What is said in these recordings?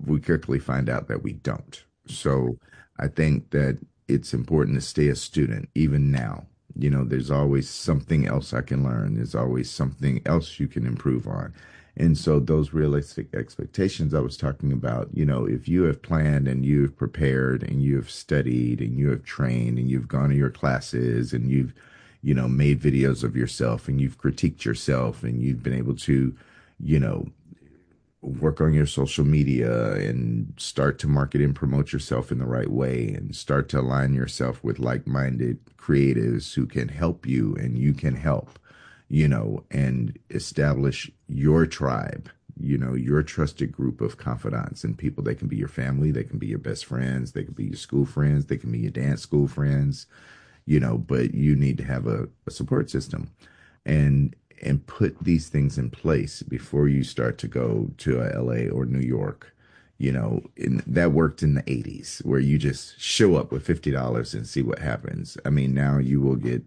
we quickly find out that we don't. So I think that it's important to stay a student even now. There's always something else I can learn. There's always something else you can improve on. And so those realistic expectations I was talking about, if you have planned and you've prepared and you have studied and you have trained and you've gone to your classes and you've, made videos of yourself and you've critiqued yourself and you've been able to, you know, work on your social media and start to market and promote yourself in the right way and start to align yourself with like-minded creatives who can help you and you can help, and establish your tribe, your trusted group of confidants and people. They can be your family, they can be your best friends, they can be your school friends, they can be your dance school friends, but you need to have a support system. And put these things in place before you start to go to LA or New York. That worked in the 80s where you just show up with $50 and see what happens. I mean, now you will get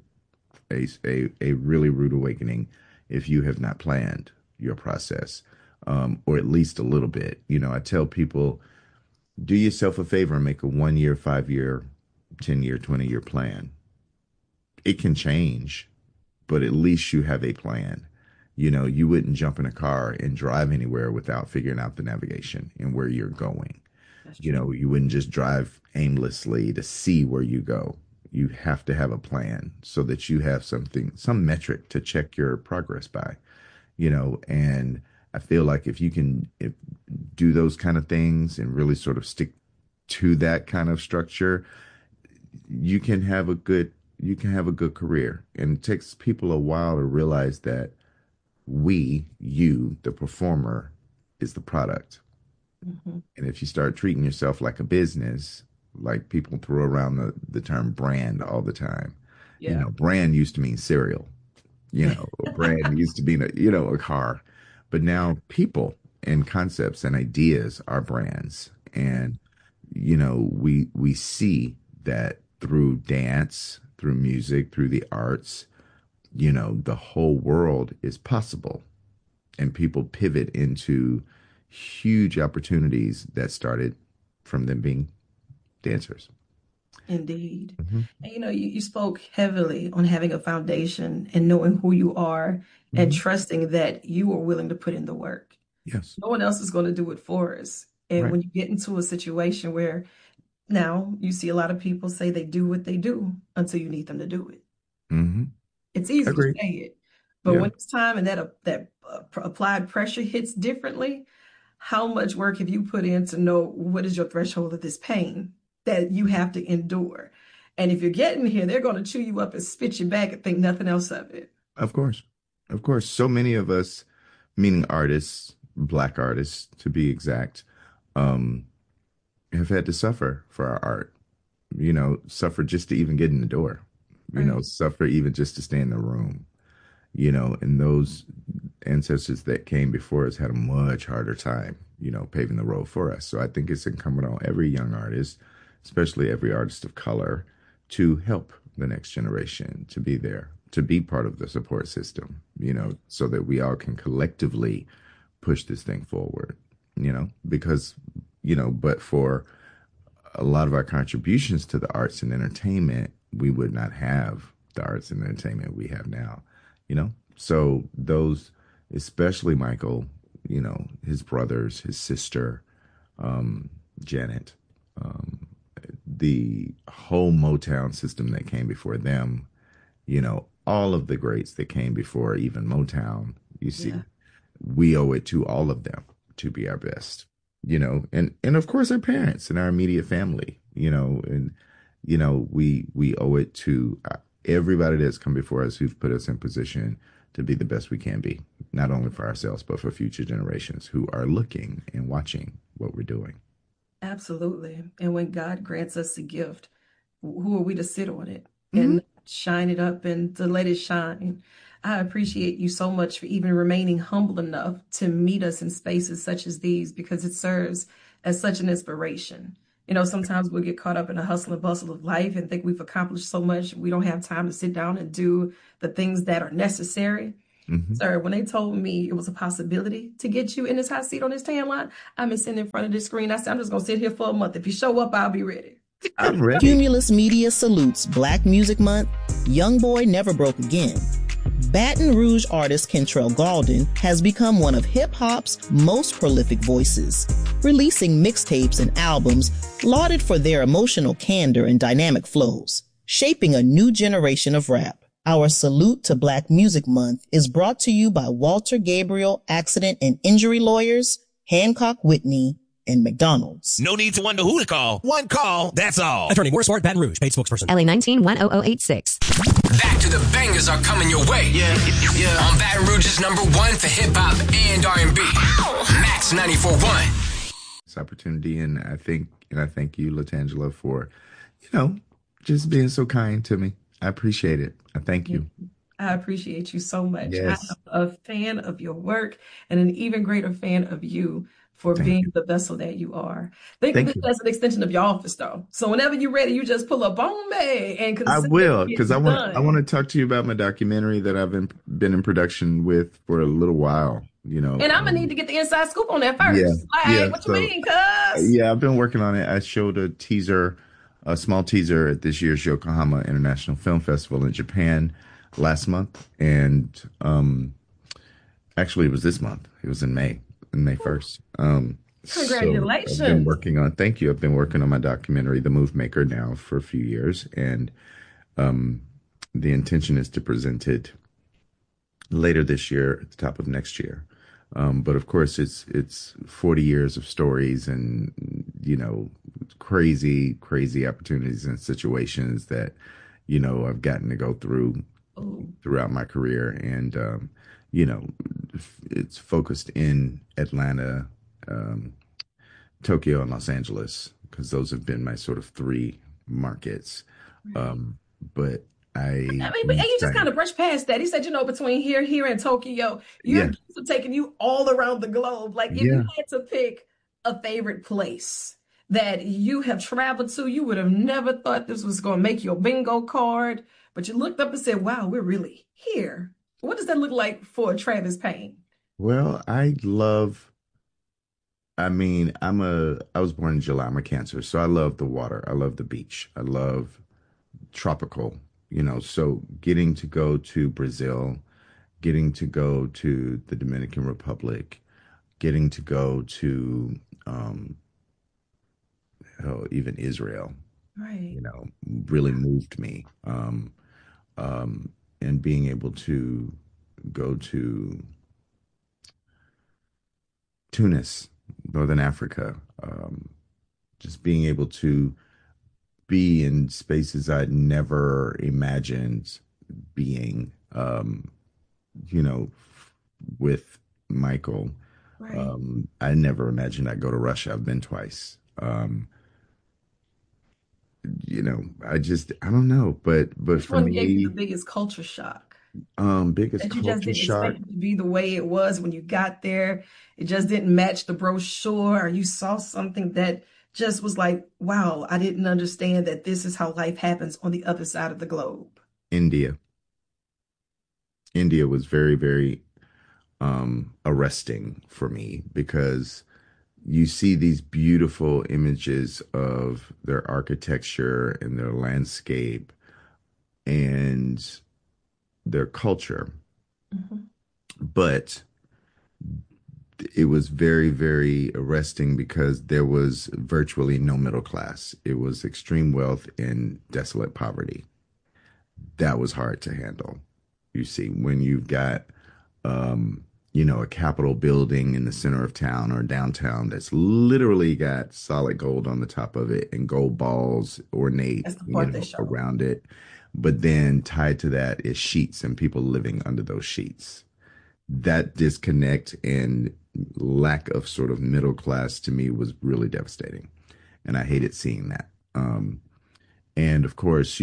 a really rude awakening if you have not planned your process, or at least a little bit. I tell people, do yourself a favor and make a 1 year, 5 year, 10 year, 20 year plan. It can change, but at least you have a plan. You wouldn't jump in a car and drive anywhere without figuring out the navigation and where you're going. You wouldn't just drive aimlessly to see where you go. You have to have a plan so that you have some metric to check your progress by, and I feel like if you can do those kind of things and really sort of stick to that kind of structure, you can have a good career. And it takes people a while to realize that you, the performer, is the product. Hmm. And if you start treating yourself like a business, like people throw around the term brand all the time, Yeah. brand used to mean cereal, brand used to be, a car, but now people and concepts and ideas are brands. And, we see that through dance, through music, through the arts, the whole world is possible. And people pivot into huge opportunities that started from them being dancers. Indeed. Hmm. And you spoke heavily on having a foundation and knowing who you are and Hmm. trusting that you are willing to put in the work. Yes. No one else is going to do it for us. And Right. when you get into a situation where now you see a lot of people say they do what they do until you need them to do it. Hmm. It's easy to Agreed. say it, but Yeah. when it's time and applied pressure hits differently, how much work have you put in to know what is your threshold of this pain that you have to endure? And if you're getting here, they're going to chew you up and spit you back and think nothing else of it. Of course. Of course. So many of us, meaning artists, black artists to be exact, um, have had to suffer for our art, suffer just to even get in the door, Right. suffer even just to stay in the room, and those ancestors that came before us had a much harder time, paving the road for us. So I think it's incumbent on every young artist, especially every artist of color, to help the next generation, to be there, to be part of the support system, so that we all can collectively push this thing forward, because, but for a lot of our contributions to the arts and entertainment, we would not have the arts and entertainment we have now, So those, especially Michael, his brothers, his sister, Janet, um, the whole Motown system that came before them, all of the greats that came before even Motown, you see, Yeah, we owe it to all of them to be our best, and of course our parents and our immediate family, and we owe it to everybody that's come before us who've put us in position to be the best we can be, not only for ourselves but for future generations who are looking and watching what we're doing. absolutely. And when God grants us a gift, who are we to sit on it Hmm. and shine it up and to let it shine? I appreciate you so much for even remaining humble enough to meet us in spaces such as these because it serves as such an inspiration. Sometimes we'll get caught up in the hustle and bustle of life and think we've accomplished so much. We don't have time to sit down and do the things that are necessary. Hmm. Sir, when they told me it was a possibility to get you in this hot seat on this tan line, I've been sitting in front of this screen. I said, I'm just going to sit here for a month. If you show up, I'll be ready. I'm ready. Cumulus Media salutes Black Music Month. Young Boy Never Broke Again. Baton Rouge artist Kentrell Gaulden has become one of hip-hop's most prolific voices, releasing mixtapes and albums lauded for their emotional candor and dynamic flows, shaping a new generation of rap. Our salute to Black Music Month is brought to you by Walter Gabriel Accident and Injury Lawyers, Hancock Whitney, and McDonald's. No need to wonder who to call. One call, that's all. Attorney Morris Ward, Baton Rouge, paid spokesperson. LA 19-10086. Back to the bangers are coming your way. Yeah. On Baton Rouge's #1 for hip hop and R&B. Max 94.1. This opportunity, and I thank you, Latangela, for, just being so kind to me. I appreciate it. I thank you. I appreciate you so much. Yes. I'm a fan of your work and an even greater fan of you for being the vessel that you are. Think of it as an extension of your office, though. So whenever you're ready, you just pull up on me and I will, because I want done. to talk to you about my documentary that I've been in production with for a little while. And I'm gonna need to get the inside scoop on that first. What you mean, cuz? Yeah, I've been working on it. I showed a small teaser at this year's Yokohama International Film Festival in Japan last month, and actually it was this month. It was in May 1st. Congratulations. So I've been working on, thank you. I've been working on my documentary, The Move Maker, now for a few years, and the intention is to present it later this year, at the top of next year. But of course, it's 40 years of stories and, crazy, crazy opportunities and situations that, I've gotten to go through throughout my career. And, it's focused in Atlanta, Tokyo, and Los Angeles, because those have been my sort of three markets. But you just kind of brushed past that. He said, between here and Tokyo, you're taking you all around the globe. Like, if you had to pick a favorite place that you have traveled to, you would have never thought this was going to make your bingo card, but you looked up and said, wow, we're really here. What does that look like for Travis Payne? Well, I was born in July. I'm a Cancer, so I love the water. I love the beach. I love tropical, so getting to go to Brazil, getting to go to the Dominican Republic, getting to go to even Israel, right, really moved me. And being able to go to Tunis, Northern Africa, just being able to be in spaces I'd never imagined being, with Michael. right. I never imagined I'd go to Russia. I've been twice. I don't know, but Which for one gave you me, the biggest culture shock? biggest That you just culture didn't shock. expect it to be the way it was when you got there. It just didn't match the brochure, or you saw something that just was like, wow, I didn't understand that this is how life happens on the other side of the globe. India. India was very, very arresting for me, because you see these beautiful images of their architecture and their landscape and their culture, Mhm. but it was very, very arresting because there was virtually no middle class. It was extreme wealth and desolate poverty. That was hard to handle. You see, when you've got, a Capitol building in the center of town or downtown that's literally got solid gold on the top of it and gold balls ornate, That's the part they show. around it. But then tied to that is sheets and people living under those sheets. That disconnect and lack of sort of middle class to me was really devastating. And I hated seeing that. And of course,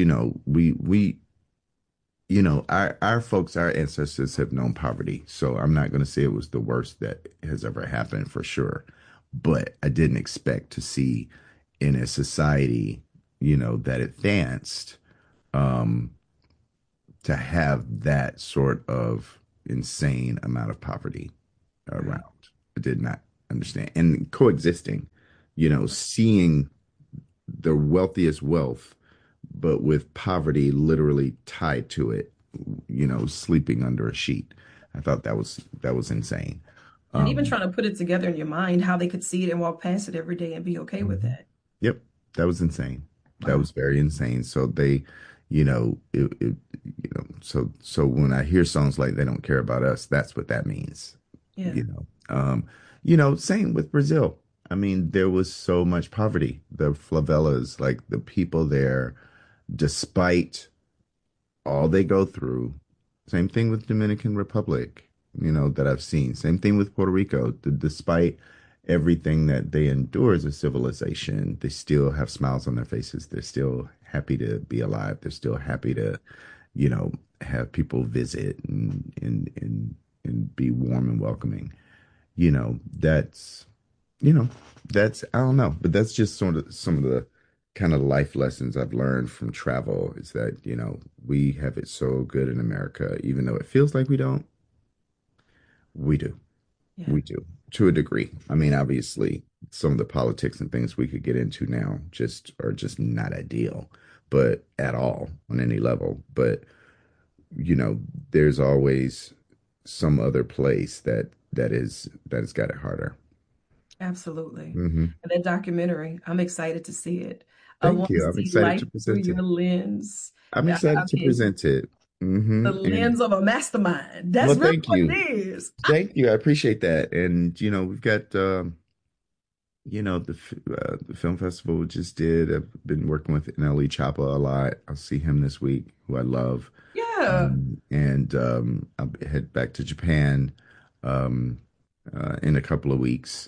our folks, our ancestors have known poverty. So I'm not going to say it was the worst that has ever happened, for sure. But I didn't expect to see in a society, that advanced, to have that sort of, insane amount of poverty around. I did not understand. And coexisting, seeing the wealthiest wealth, but with poverty literally tied to it, sleeping under a sheet. I thought that was insane. And even trying to put it together in your mind, how they could see it and walk past it every day and be okay with that. Yep, that was insane. That Wow. was very insane. So they, so when I hear songs like "They Don't Care About Us," that's what that means. Yeah. Same with Brazil. I mean, there was so much poverty. The favelas, like the people there, despite all they go through. Same thing with Dominican Republic, that I've seen. Same thing with Puerto Rico. Despite everything that they endure as a civilization, they still have smiles on their faces. They're still happy to be alive. They're still happy to, have people visit and be warm and welcoming. That's, that's, I don't know, but that's just sort of some of the kind of life lessons I've learned from travel is that, we have it so good in America, even though it feels like we don't, we do. Yeah. We do to a degree. I mean, obviously, some of the politics and things we could get into now are just not ideal, but at all on any level. But, there's always some other place that has got it harder. Absolutely. Hmm. And that documentary, I'm excited to see it. I Thank want you. to I'm see excited life to through present it. your lens. I'm I excited to mean, present it. the And lens of a mastermind. That's well, really thank what you. it is. Thank you. I appreciate that. And, we've got, the film festival we just did. I've been working with NLE Choppa a lot. I'll see him this week, who I love. Yeah. And I'll head back to Japan in a couple of weeks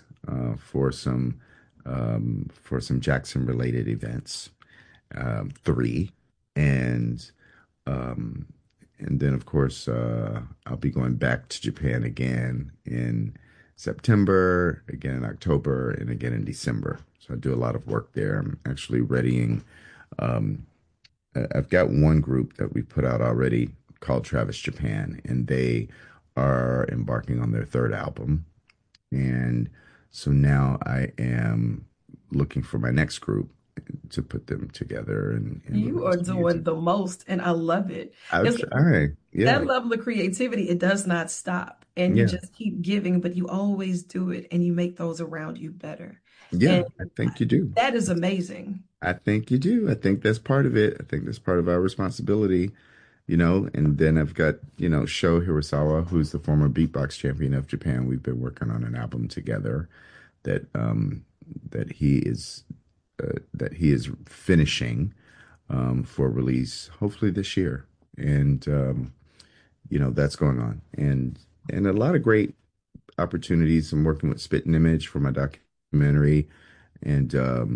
for some Jackson related events, 3, and then of course I'll be going back to Japan again in September, again in October, and again in December. So I do a lot of work there. I'm actually readying. I've got one group that we put out already called Travis Japan, and they are embarking on their 3rd album. And so now I am looking for my next group to put them together and You release are doing music. the most, and I love it. I'll It's try. Yeah. that level of creativity, it does not stop. And you Yeah. just keep giving, but you always do it and you make those around you better. Yeah. And I think you do. that is amazing. I think you do. I think that's part of it. I think that's part of our responsibility, and then I've got, Sho Hirasawa, who's the former beatbox champion of Japan. We've been working on an album together that he is finishing for release hopefully this year. And that's going on. And a lot of great opportunities. I'm working with Spit and Image for my documentary. And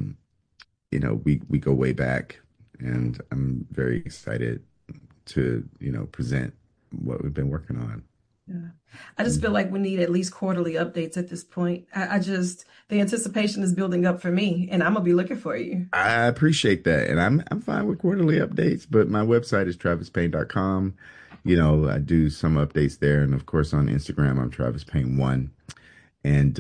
we go way back, and I'm very excited to, present what we've been working on. Yeah. I just feel like we need at least quarterly updates at this point. The anticipation is building up for me, and I'm gonna be looking for you. I appreciate that. And I'm fine with quarterly updates, but my website is travispayne.com. I do some updates there. And of course on Instagram, I'm Travis Payne 1. And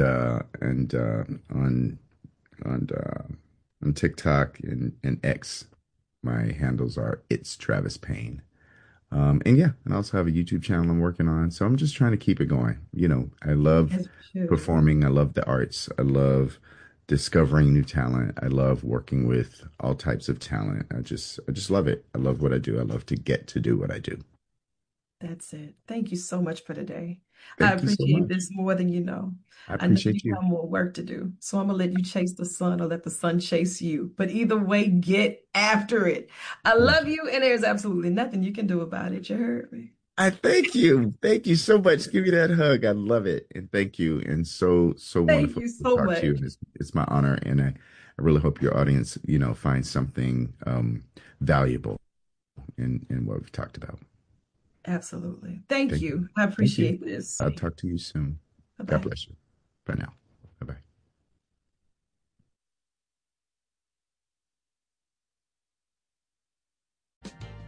on TikTok and X, my handles are It's Travis Payne. And I also have a YouTube channel I'm working on. So I'm just trying to keep it going. I love As you should. performing. I love the arts. I love discovering new talent. I love working with all types of talent. I just love it. I love what I do. I love to get to do what I do. That's it. Thank you so much for today. I Thank you so appreciate much. this more than you know. I I know appreciate you you. have more work to do. So I'm gonna let you chase the sun or let the sun chase you. But either way, get after it. I Thank love you. you, and there's absolutely nothing you can do about it. You heard me. I thank you. Thank you so much. Give me that hug. I love it. And thank you. And so Thank wonderful you to so talk to you. much. And it's my honor. And I really hope your audience, finds something valuable in what we've talked about. Absolutely. Thank Thank you. you. I Thank you. appreciate this. I'll talk to you soon. God Bye-bye. bless you. Bye now. Bye bye.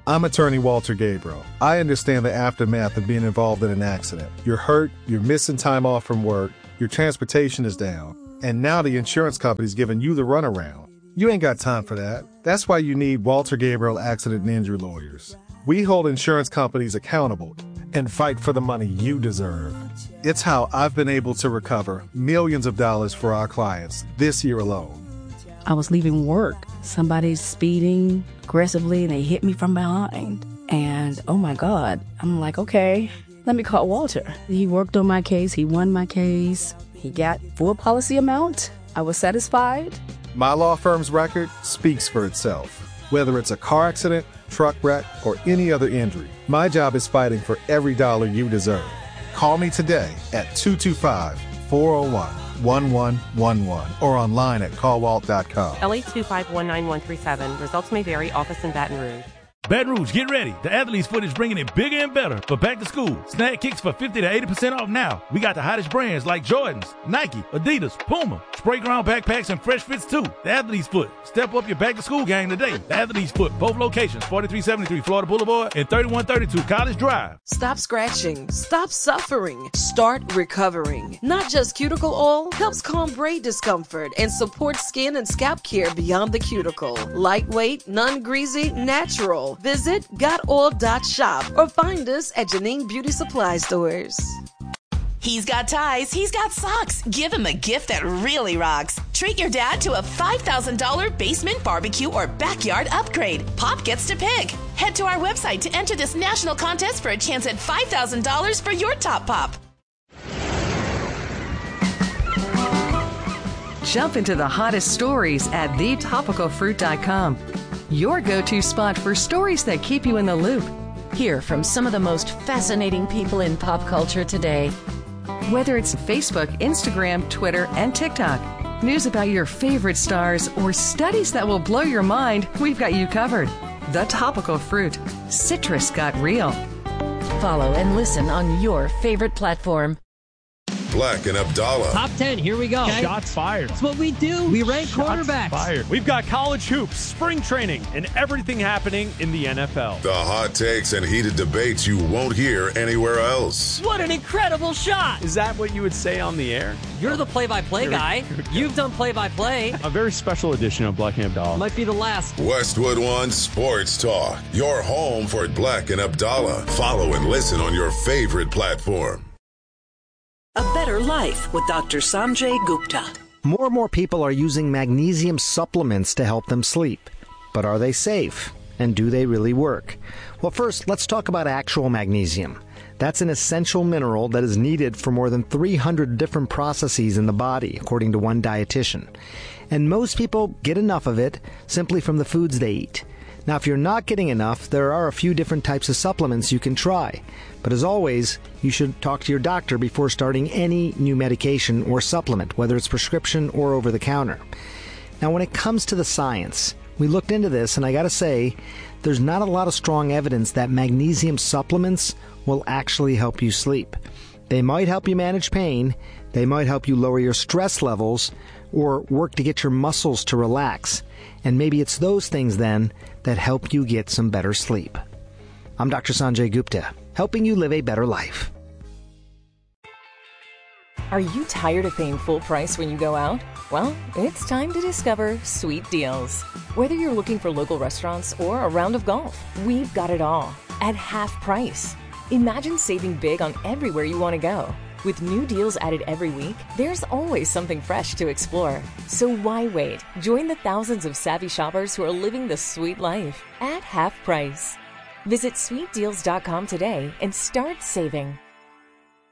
I'm attorney Walter Gabriel. I understand the aftermath of being involved in an accident. You're hurt, you're missing time off from work, your transportation is down, and now the insurance company's giving you the runaround. You ain't got time for that. That's why you need Walter Gabriel Accident and Injury Lawyers. We hold insurance companies accountable and fight for the money you deserve. It's how I've been able to recover millions of dollars for our clients this year alone. I was leaving work. Somebody's speeding aggressively and they hit me from behind. And oh my God, I'm like, okay, let me call Walter. He worked on my case. He won my case. He got full policy amount. I was satisfied. My law firm's record speaks for itself. Whether it's a car accident, truck wreck, or any other injury, my job is fighting for every dollar you deserve. Call me today at 225-401-1111 or online at callwalt.com. LA 2519137. Results may vary. Office in Baton Rouge. Baton Rouge, get ready. The Athlete's Foot is bringing it bigger and better for back to school. Snag kicks for 50 to 80% off now. We got the hottest brands like Jordans, Nike, Adidas, Puma, spray ground backpacks, and fresh fits too. The Athlete's Foot. Step up your back to school game today. The Athlete's Foot. Both locations, 4373 Florida Boulevard and 3132 College Drive. Stop scratching. Stop suffering. Start recovering. Not Just Cuticle Oil helps calm braid discomfort and support skin and scalp care beyond the cuticle. Lightweight, non-greasy, natural. Visit gotoil.shop or find us at Janine Beauty Supply Stores. He's got ties, he's got socks. Give him a gift that really rocks. Treat your dad to a $5,000 basement barbecue or backyard upgrade. Pop gets to pick. Head to our website to enter this national contest for a chance at $5,000 for your top pop. Jump into the hottest stories at thetopicalfruit.com. Your go-to spot for stories that keep you in the loop. Hear from some of the most fascinating people in pop culture today. Whether it's Facebook, Instagram, Twitter, and TikTok, news about your favorite stars, or studies that will blow your mind, we've got you covered. The Topical Fruit. Citrus got real. Follow and listen on your favorite platform. Black and Abdallah. Top 10, here we go. Okay. Shots fired. That's what we do. We rank quarterbacks. Fired. We've got college hoops, spring training, and everything happening in the NFL. The hot takes and heated debates you won't hear anywhere else. What an incredible shot. Is that what you would say on the air? You're the play-by-play guy. You've done play-by-play. A very special edition of Black and Abdallah. Might be the last. Westwood One Sports Talk. Your home for Black and Abdallah. Follow and listen on your favorite platform. A Better Life with Dr. Sanjay Gupta. More and more people are using magnesium supplements to help them sleep. But are they safe? And do they really work? Well, first, let's talk about actual magnesium. That's an essential mineral that is needed for more than 300 different processes in the body, according to one dietitian. And most people get enough of it simply from the foods they eat. Now, if you're not getting enough, there are a few different types of supplements you can try. But as always, you should talk to your doctor before starting any new medication or supplement, whether it's prescription or over the counter. Now, when it comes to the science, we looked into this, and I gotta say, there's not a lot of strong evidence that magnesium supplements will actually help you sleep. They might help you manage pain, they might help you lower your stress levels, or work to get your muscles to relax. And maybe it's those things then that help you get some better sleep. I'm Dr. Sanjay Gupta, helping you live a better life. Are you tired of paying full price when you go out? Well, it's time to discover Sweet Deals. Whether you're looking for local restaurants or a round of golf, we've got it all at half price. Imagine saving big on everywhere you want to go. With new deals added every week, there's always something fresh to explore. So why wait? Join the thousands of savvy shoppers who are living the sweet life at half price. Visit sweetdeals.com today and start saving.